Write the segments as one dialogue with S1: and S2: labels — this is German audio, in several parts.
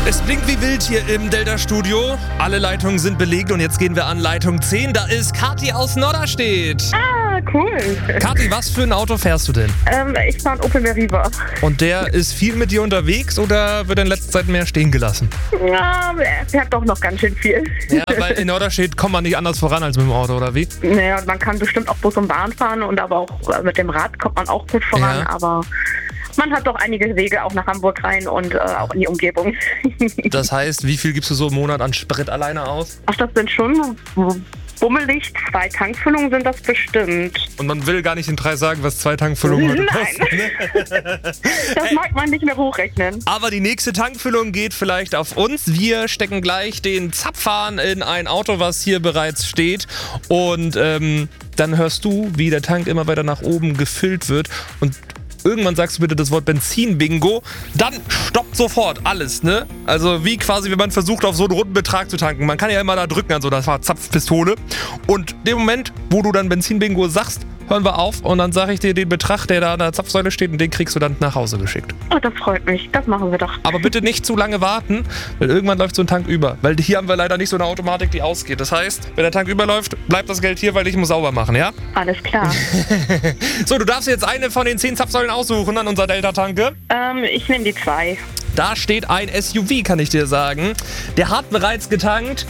S1: Es blinkt wie wild hier im Delta-Studio. Alle Leitungen sind belegt und jetzt gehen wir an Leitung 10. Da ist Kathi aus Norderstedt.
S2: Ah, cool.
S1: Kathi, was für ein Auto fährst du denn?
S2: Ich fahre einen Opel Meriva.
S1: Und der ist viel mit dir unterwegs oder wird er in letzter Zeit mehr stehen gelassen?
S2: Ja, er fährt doch noch ganz schön viel.
S1: Ja, weil in Norderstedt kommt man nicht anders voran als mit dem Auto, oder wie?
S2: Naja, man kann bestimmt auch Bus und Bahn fahren und aber auch mit dem Rad kommt man auch gut voran,
S1: Ja.
S2: aber man hat doch einige Wege auch nach Hamburg rein und auch in die Umgebung.
S1: Das heißt, wie viel gibst du so im Monat an Sprit alleine aus?
S2: Ach, das sind schon bummelig 2 Tankfüllungen sind das bestimmt.
S1: Und man will gar nicht den Preis sagen, was 2 Tankfüllungen heute kosten. Ne?
S2: Das mag man nicht mehr hochrechnen.
S1: Aber die nächste Tankfüllung geht vielleicht auf uns. Wir stecken gleich den Zapfhahn in ein Auto, was hier bereits steht. Und dann hörst du, wie der Tank immer weiter nach oben gefüllt wird. Und irgendwann sagst du bitte das Wort Benzin-Bingo. Dann stoppt sofort alles, ne? Also wie quasi, wenn man versucht, auf so einen runden Betrag zu tanken. Man kann ja immer da drücken an so einer Zapfpistole. Und dem Moment, wo du dann Benzin-Bingo sagst, hören wir auf und dann sage ich dir den Betrag, der da an der Zapfsäule steht und den kriegst du dann nach Hause geschickt.
S2: Oh, das freut mich. Das machen wir doch.
S1: Aber bitte nicht zu lange warten, weil irgendwann läuft so ein Tank über. Weil hier haben wir leider nicht so eine Automatik, die ausgeht. Das heißt, wenn der Tank überläuft, bleibt das Geld hier, weil ich muss sauber machen, ja?
S2: Alles klar.
S1: So, du darfst jetzt eine von den 10 Zapfsäulen aussuchen an unser Delta-Tanke.
S2: Ich nehme die 2.
S1: Da steht ein SUV, kann ich dir sagen. Der hat bereits getankt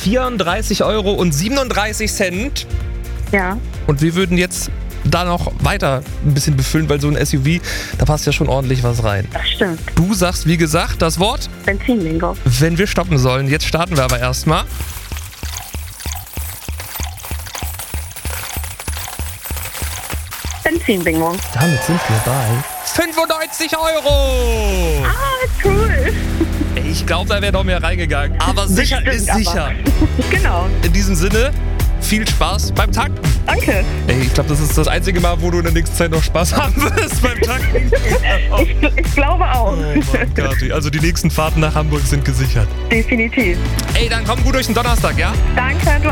S1: 34,37 €.
S2: Ja.
S1: Und wir würden jetzt da noch weiter ein bisschen befüllen, weil so ein SUV, da passt ja schon ordentlich was rein.
S2: Das stimmt.
S1: Du sagst, wie gesagt, das Wort,
S2: Benzin-Bingo.
S1: wenn wir stoppen sollen. Jetzt starten wir aber erstmal.
S2: Benzin-Bingo.
S1: Damit sind wir bei 95 €.
S2: Ah, cool.
S1: Ey, ich glaube, da wäre noch mehr reingegangen. Aber sicher
S2: Bestimmt
S1: ist
S2: aber.
S1: sicher.
S2: Genau.
S1: In diesem Sinne, viel Spaß beim Tanken.
S2: Danke.
S1: Ey, ich glaube, das ist das einzige Mal, wo du in der nächsten Zeit noch Spaß haben wirst beim Tanken.
S2: Ich glaube auch.
S1: Oh Mann, Kathi. Also die nächsten Fahrten nach Hamburg sind gesichert.
S2: Definitiv.
S1: Ey, dann komm gut durch den Donnerstag, ja?
S2: Danke, du